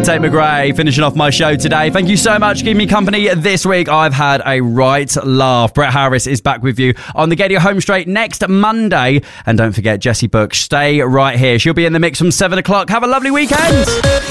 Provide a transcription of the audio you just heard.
Tate McRae finishing off my show today. Thank you so much for keeping me company this week. I've had a right laugh. Brett Harris is back with you on the Get Your Home Straight next Monday. And don't forget, Jessie Book, stay right here. She'll be in the mix from 7 o'clock. Have a lovely weekend.